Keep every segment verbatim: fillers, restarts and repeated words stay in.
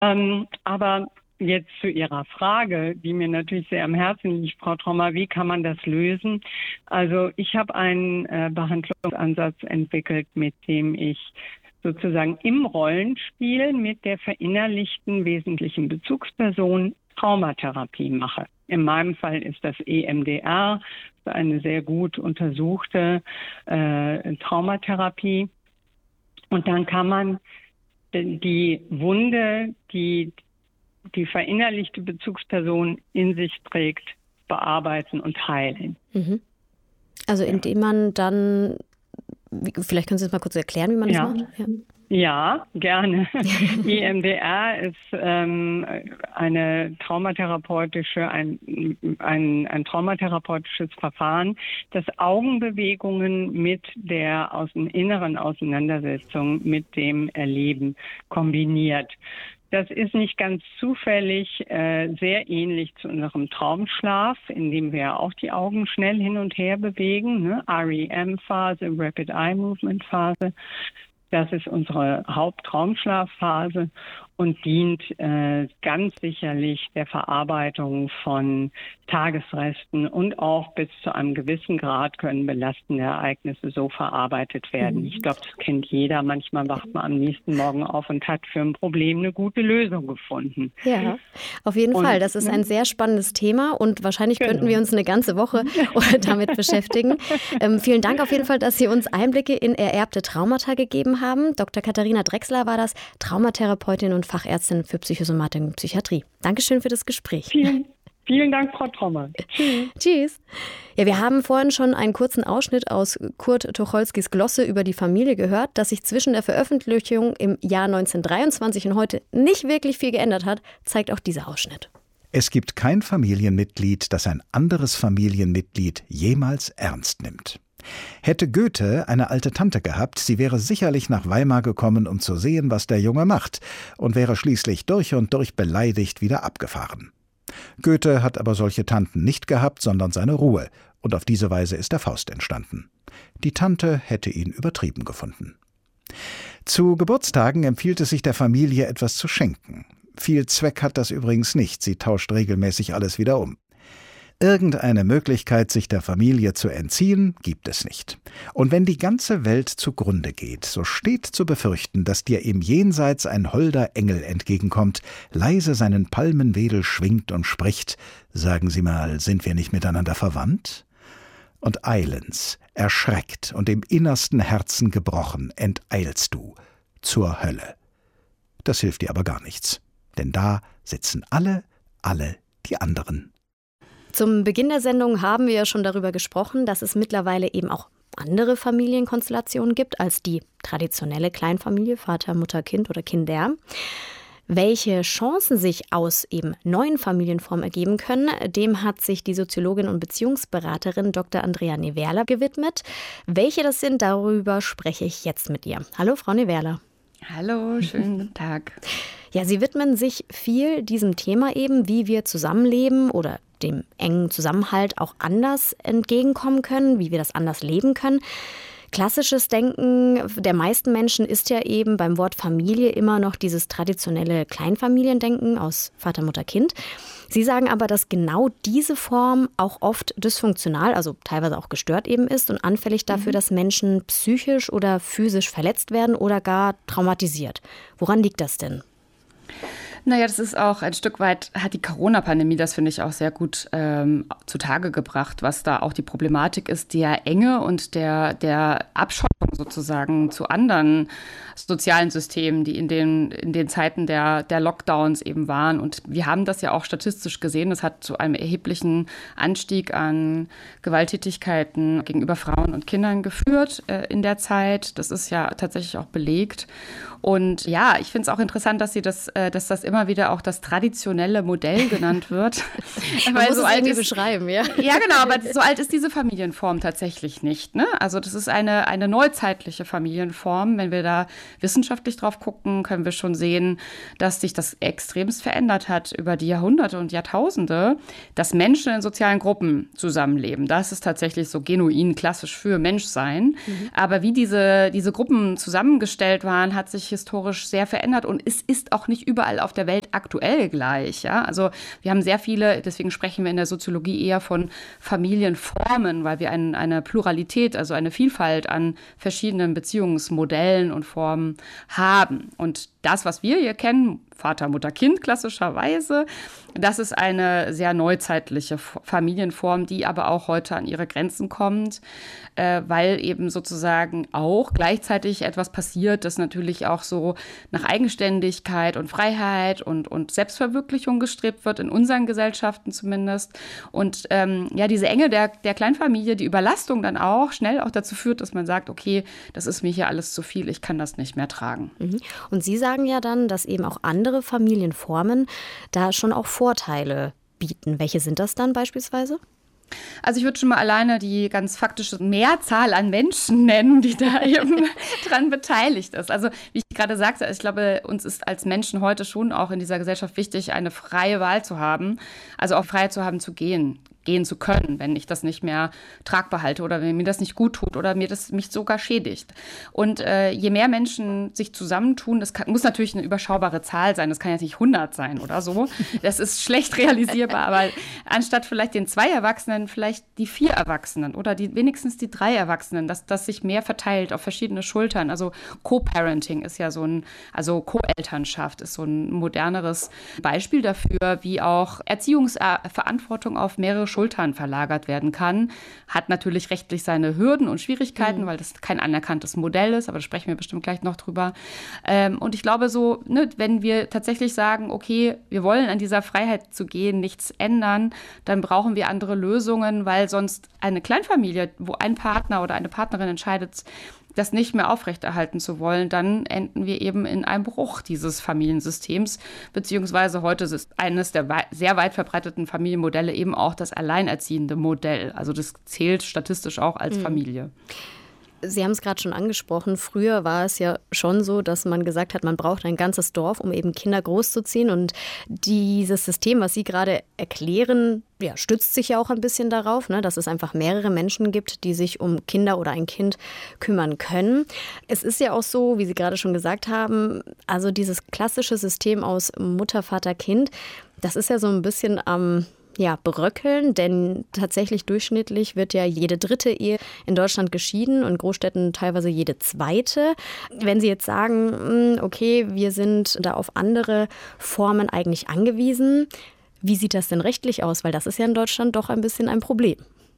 Ähm, aber jetzt zu Ihrer Frage, die mir natürlich sehr am Herzen liegt, Frau Trommer, wie kann man das lösen? Also ich habe einen äh, Behandlungsansatz entwickelt, mit dem ich sozusagen im Rollenspiel mit der verinnerlichten wesentlichen Bezugsperson Traumatherapie mache. In meinem Fall ist das E M D R, eine sehr gut untersuchte äh, Traumatherapie. Und dann kann man die Wunde, die die verinnerlichte Bezugsperson in sich trägt, bearbeiten und heilen. Mhm. Also indem man dann, vielleicht können Sie das mal kurz erklären, wie man das ja. macht? Ja. Ja, gerne. E M D R ist ähm, eine traumatherapeutische, ein, ein, ein traumatherapeutisches Verfahren, das Augenbewegungen mit der außen, inneren Auseinandersetzung mit dem Erleben kombiniert. Das ist nicht ganz zufällig äh, sehr ähnlich zu unserem Traumschlaf, in dem wir auch die Augen schnell hin und her bewegen, ne? R E M-Phase, Rapid Eye Movement Phase. Das ist unsere Haupttraumschlafphase und dient äh, ganz sicherlich der Verarbeitung von Tagesresten und auch bis zu einem gewissen Grad können belastende Ereignisse so verarbeitet werden. Ich glaube, das kennt jeder. Manchmal wacht man am nächsten Morgen auf und hat für ein Problem eine gute Lösung gefunden. Ja, auf jeden und, Fall. Das ist ein sehr spannendes Thema und wahrscheinlich genau. könnten wir uns eine ganze Woche damit beschäftigen. Ähm, vielen Dank auf jeden Fall, dass Sie uns Einblicke in ererbte Traumata gegeben haben. Doktor Katharina Drechsler war das, Traumatherapeutin und Fachärztin für Psychosomatik und Psychiatrie. Dankeschön für das Gespräch. Vielen, vielen Dank, Frau Trommer. Tschüss. Tschüss. Ja, wir haben vorhin schon einen kurzen Ausschnitt aus Kurt Tucholskys Glosse über die Familie gehört. Dass sich zwischen der Veröffentlichung im Jahr neunzehnhundertdreiundzwanzig und heute nicht wirklich viel geändert hat, zeigt auch dieser Ausschnitt. Es gibt kein Familienmitglied, das ein anderes Familienmitglied jemals ernst nimmt. Hätte Goethe eine alte Tante gehabt, sie wäre sicherlich nach Weimar gekommen, um zu sehen, was der Junge macht, und wäre schließlich durch und durch beleidigt wieder abgefahren. Goethe hat aber solche Tanten nicht gehabt, sondern seine Ruhe, und auf diese Weise ist der Faust entstanden. Die Tante hätte ihn übertrieben gefunden. Zu Geburtstagen empfiehlt es sich der Familie, etwas zu schenken. Viel Zweck hat das übrigens nicht, sie tauscht regelmäßig alles wieder um. Irgendeine Möglichkeit, sich der Familie zu entziehen, gibt es nicht. Und wenn die ganze Welt zugrunde geht, so steht zu befürchten, dass dir im Jenseits ein holder Engel entgegenkommt, leise seinen Palmenwedel schwingt und spricht: Sagen Sie mal, sind wir nicht miteinander verwandt? Und eilends, erschreckt und im innersten Herzen gebrochen, enteilst du zur Hölle. Das hilft dir aber gar nichts, denn da sitzen alle, alle die anderen. Zum Beginn der Sendung haben wir ja schon darüber gesprochen, dass es mittlerweile eben auch andere Familienkonstellationen gibt als die traditionelle Kleinfamilie, Vater, Mutter, Kind oder Kinder. Welche Chancen sich aus eben neuen Familienformen ergeben können, dem hat sich die Soziologin und Beziehungsberaterin Doktor Andrea Newerla gewidmet. Welche das sind, darüber spreche ich jetzt mit ihr. Hallo, Frau Newerla. Hallo, schönen guten Tag. Ja, Sie widmen sich viel diesem Thema eben, wie wir zusammenleben oder dem engen Zusammenhalt auch anders entgegenkommen können, wie wir das anders leben können. Klassisches Denken der meisten Menschen ist ja eben beim Wort Familie immer noch dieses traditionelle Kleinfamiliendenken aus Vater, Mutter, Kind. Sie sagen aber, dass genau diese Form auch oft dysfunktional, also teilweise auch gestört eben ist und anfällig dafür, mhm. dass Menschen psychisch oder physisch verletzt werden oder gar traumatisiert. Woran liegt das denn? Naja, das ist auch ein Stück weit, hat die Corona-Pandemie das, finde ich, auch sehr gut ähm, zutage gebracht, was da auch die Problematik ist, der Enge und der, der Abschottung sozusagen zu anderen sozialen Systemen, die in den, in den Zeiten der, der Lockdowns eben waren. Und wir haben das ja auch statistisch gesehen. Das hat zu einem erheblichen Anstieg an Gewalttätigkeiten gegenüber Frauen und Kindern geführt äh, in der Zeit. Das ist ja tatsächlich auch belegt. Und ja, ich finde es auch interessant, dass sie das, äh, dass das immer wieder auch das traditionelle Modell genannt wird. Man Weil muss so es alt irgendwie ist, beschreiben, ja. Ja, genau, aber so alt ist diese Familienform tatsächlich nicht, ne? Also das ist eine, eine neuzeitliche Familienform. Wenn wir da wissenschaftlich drauf gucken, können wir schon sehen, dass sich das extremst verändert hat über die Jahrhunderte und Jahrtausende, dass Menschen in sozialen Gruppen zusammenleben. Das ist tatsächlich so genuin klassisch für Menschsein. Mhm. Aber wie diese, diese Gruppen zusammengestellt waren, hat sich historisch sehr verändert und es ist auch nicht überall auf der der Welt aktuell gleich. Ja? Also wir haben sehr viele, deswegen sprechen wir in der Soziologie eher von Familienformen, weil wir ein, eine Pluralität, also eine Vielfalt an verschiedenen Beziehungsmodellen und Formen haben. Und das, was wir hier kennen, Vater, Mutter, Kind klassischerweise, das ist eine sehr neuzeitliche Familienform, die aber auch heute an ihre Grenzen kommt, äh, weil eben sozusagen auch gleichzeitig etwas passiert, das natürlich auch so nach Eigenständigkeit und Freiheit und, und Selbstverwirklichung gestrebt wird, in unseren Gesellschaften zumindest. Und ähm, ja, diese Enge der, der Kleinfamilie, die Überlastung dann auch schnell auch dazu führt, dass man sagt, okay, das ist mir hier alles zu viel, ich kann das nicht mehr tragen. Und Sie sagen ja dann, dass eben auch andere Familienformen da schon auch Vorteile bieten. Welche sind das dann beispielsweise? Also ich würde schon mal alleine die ganz faktische Mehrzahl an Menschen nennen, die da eben dran beteiligt ist. Also wie ich gerade sagte, ich glaube, uns ist als Menschen heute schon auch in dieser Gesellschaft wichtig, eine freie Wahl zu haben, also auch Freiheit zu haben, zu gehen. gehen zu können, wenn ich das nicht mehr tragbar halte oder wenn mir das nicht gut tut oder mir das mich sogar schädigt. Und äh, je mehr Menschen sich zusammentun, das kann, muss natürlich eine überschaubare Zahl sein, das kann jetzt nicht hundert sein oder so, das ist schlecht realisierbar, aber anstatt vielleicht den zwei Erwachsenen, vielleicht die vier Erwachsenen oder die, wenigstens die drei Erwachsenen, dass das sich mehr verteilt auf verschiedene Schultern. Also Co-Parenting ist ja so ein, also Co-Elternschaft ist so ein moderneres Beispiel dafür, wie auch Erziehungsverantwortung auf mehrere Schultern verlagert werden kann. Hat natürlich rechtlich seine Hürden und Schwierigkeiten, mhm. weil das kein anerkanntes Modell ist, aber da sprechen wir bestimmt gleich noch drüber. Ähm, und ich glaube so, ne, wenn wir tatsächlich sagen, okay, wir wollen an dieser Freiheit zu gehen, nichts ändern, dann brauchen wir andere Lösungen, weil sonst eine Kleinfamilie, wo ein Partner oder eine Partnerin entscheidet, das nicht mehr aufrechterhalten zu wollen, dann enden wir eben in einem Bruch dieses Familiensystems, beziehungsweise heute ist eines der wei- sehr weit verbreiteten Familienmodelle eben auch das alleinerziehende Modell. Also das zählt statistisch auch als mhm. Familie. Sie haben es gerade schon angesprochen, früher war es ja schon so, dass man gesagt hat, man braucht ein ganzes Dorf, um eben Kinder großzuziehen. Und dieses System, was Sie gerade erklären, ja, stützt sich ja auch ein bisschen darauf, ne, dass es einfach mehrere Menschen gibt, die sich um Kinder oder ein Kind kümmern können. Es ist ja auch so, wie Sie gerade schon gesagt haben, also dieses klassische System aus Mutter, Vater, Kind, das ist ja so ein bisschen am ähm, Ja, beröckeln, denn tatsächlich durchschnittlich wird ja jede dritte Ehe in Deutschland geschieden und in Großstädten teilweise jede zweite. Wenn Sie jetzt sagen, okay, wir sind da auf andere Formen eigentlich angewiesen, wie sieht das denn rechtlich aus? Weil das ist ja in Deutschland doch ein bisschen ein Problem.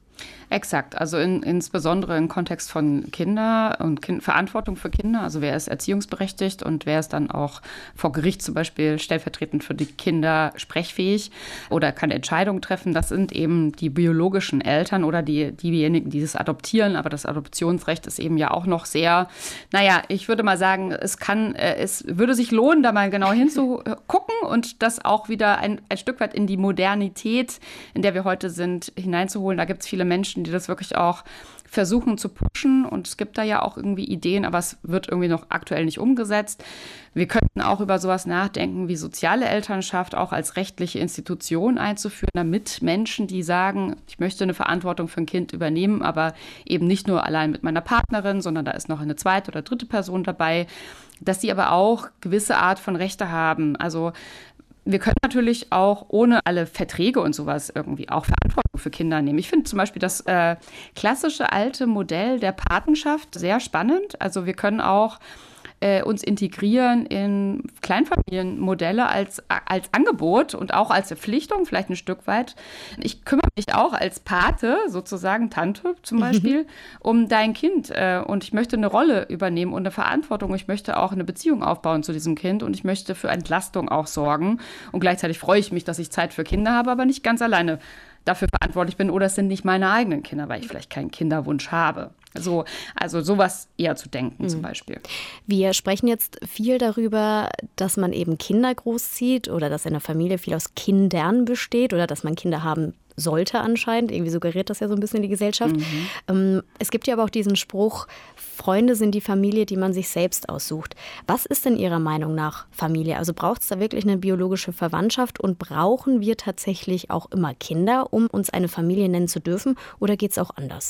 Exakt, also in, insbesondere im Kontext von Kinder und kind, Verantwortung für Kinder, also wer ist erziehungsberechtigt und wer ist dann auch vor Gericht zum Beispiel stellvertretend für die Kinder sprechfähig oder kann Entscheidungen treffen, das sind eben die biologischen Eltern oder die, diejenigen, die das adoptieren, aber das Adoptionsrecht ist eben ja auch noch sehr, naja, ich würde mal sagen, es kann, es würde sich lohnen, da mal genau hinzugucken und das auch wieder ein, ein Stück weit in die Modernität, in der wir heute sind, hineinzuholen. Da gibt es viele Menschen, die das wirklich auch versuchen zu pushen. Und es gibt da ja auch irgendwie Ideen, aber es wird irgendwie noch aktuell nicht umgesetzt. Wir könnten auch über sowas nachdenken, wie soziale Elternschaft auch als rechtliche Institution einzuführen, damit Menschen, die sagen, ich möchte eine Verantwortung für ein Kind übernehmen, aber eben nicht nur allein mit meiner Partnerin, sondern da ist noch eine zweite oder dritte Person dabei, dass sie aber auch gewisse Art von Rechte haben. Also wir können natürlich auch ohne alle Verträge und sowas irgendwie auch Verantwortung für Kinder nehmen. Ich finde zum Beispiel das äh, klassische alte Modell der Patenschaft sehr spannend. Also wir können auch äh, uns integrieren in Kleinfamilienmodelle als, als Angebot und auch als Verpflichtung, vielleicht ein Stück weit. Ich kümmere mich auch als Pate, sozusagen Tante zum Beispiel, um dein Kind. Äh, und ich möchte eine Rolle übernehmen und eine Verantwortung. Ich möchte auch eine Beziehung aufbauen zu diesem Kind und ich möchte für Entlastung auch sorgen. Und gleichzeitig freue ich mich, dass ich Zeit für Kinder habe, aber nicht ganz alleine dafür verantwortlich bin oder es sind nicht meine eigenen Kinder, weil ich vielleicht keinen Kinderwunsch habe. So, also sowas eher zu denken, mhm. zum Beispiel. Wir sprechen jetzt viel darüber, dass man eben Kinder großzieht oder dass eine Familie viel aus Kindern besteht oder dass man Kinder haben sollte anscheinend. Irgendwie suggeriert das ja so ein bisschen die Gesellschaft. Mhm. Es gibt ja aber auch diesen Spruch, Freunde sind die Familie, die man sich selbst aussucht. Was ist denn Ihrer Meinung nach Familie? Also braucht es da wirklich eine biologische Verwandtschaft und brauchen wir tatsächlich auch immer Kinder, um uns eine Familie nennen zu dürfen oder geht es auch anders?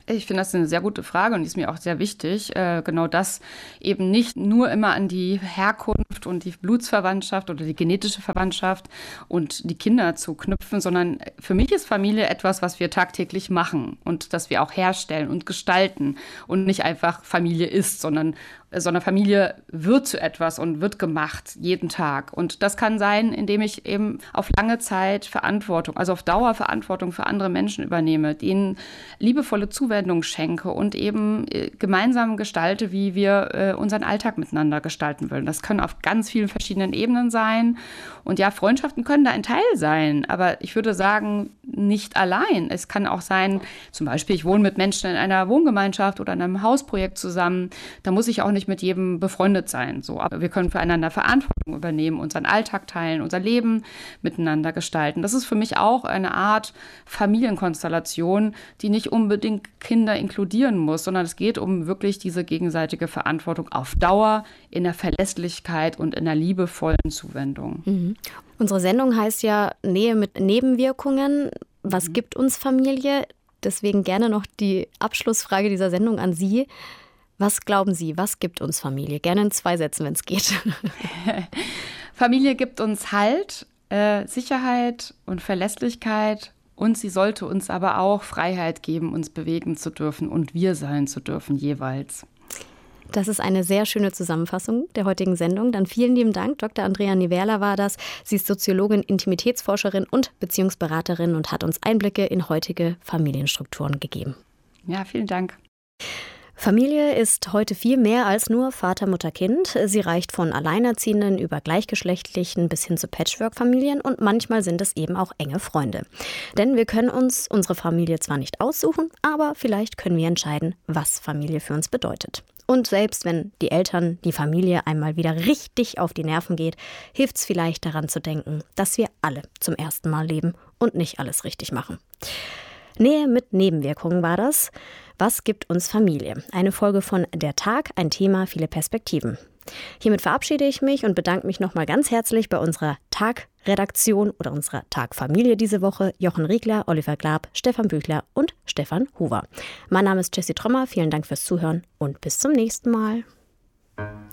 Ich finde das eine sehr gute Frage und die ist mir auch sehr wichtig. Äh, genau das eben nicht nur immer an die Herkunft und die Blutsverwandtschaft oder die genetische Verwandtschaft und die Kinder zu knüpfen, sondern für mich ist Familie etwas, was wir tagtäglich machen und das wir auch herstellen und gestalten und nicht einfach Familie ist, sondern sondern Familie wird zu etwas und wird gemacht jeden Tag. Und das kann sein, indem ich eben auf lange Zeit Verantwortung, also auf Dauer Verantwortung für andere Menschen übernehme, denen liebevolle Zuwendung schenke und eben gemeinsam gestalte, wie wir äh, unseren Alltag miteinander gestalten wollen. Das können auf ganz vielen verschiedenen Ebenen sein. Und ja, Freundschaften können da ein Teil sein, aber ich würde sagen, nicht allein. Es kann auch sein, zum Beispiel, ich wohne mit Menschen in einer Wohngemeinschaft oder in einem Hausprojekt zusammen. Da muss ich auch nicht mit jedem befreundet sein. So. Aber wir können füreinander Verantwortung übernehmen, unseren Alltag teilen, unser Leben miteinander gestalten. Das ist für mich auch eine Art Familienkonstellation, die nicht unbedingt Kinder inkludieren muss, sondern es geht um wirklich diese gegenseitige Verantwortung auf Dauer in der Verlässlichkeit und in der liebevollen Zuwendung. Mhm. Unsere Sendung heißt ja Nähe mit Nebenwirkungen. Was mhm. gibt uns Familie? Deswegen gerne noch die Abschlussfrage dieser Sendung an Sie. Was glauben Sie, was gibt uns Familie? Gerne in zwei Sätzen, wenn es geht. Familie gibt uns Halt, äh, Sicherheit und Verlässlichkeit. Und sie sollte uns aber auch Freiheit geben, uns bewegen zu dürfen und wir sein zu dürfen jeweils. Das ist eine sehr schöne Zusammenfassung der heutigen Sendung. Dann vielen lieben Dank. Doktor Andrea Niverla war das. Sie ist Soziologin, Intimitätsforscherin und Beziehungsberaterin und hat uns Einblicke in heutige Familienstrukturen gegeben. Ja, vielen Dank. Familie ist heute viel mehr als nur Vater, Mutter, Kind. Sie reicht von Alleinerziehenden über Gleichgeschlechtlichen bis hin zu Patchwork-Familien und manchmal sind es eben auch enge Freunde. Denn wir können uns unsere Familie zwar nicht aussuchen, aber vielleicht können wir entscheiden, was Familie für uns bedeutet. Und selbst wenn die Eltern, die Familie einmal wieder richtig auf die Nerven geht, hilft es vielleicht daran zu denken, dass wir alle zum ersten Mal leben und nicht alles richtig machen. Nähe mit Nebenwirkungen war das. Was gibt uns Familie? Eine Folge von Der Tag, ein Thema, viele Perspektiven. Hiermit verabschiede ich mich und bedanke mich nochmal ganz herzlich bei unserer Tag-Redaktion oder unserer Tag-Familie diese Woche. Jochen Riegler, Oliver Glab, Stefan Büchler und Stefan Huber. Mein Name ist Jessie Trommer. Vielen Dank fürs Zuhören und bis zum nächsten Mal.